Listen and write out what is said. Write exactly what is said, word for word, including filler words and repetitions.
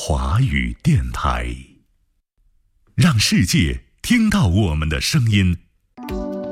华语电台，让世界听到我们的声音。